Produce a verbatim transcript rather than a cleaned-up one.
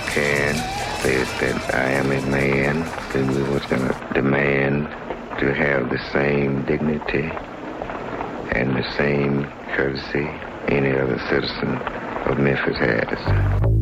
Farrakhan said that I am a man, then we was going to demand to have the same dignity and the same courtesy any other citizen of Memphis has.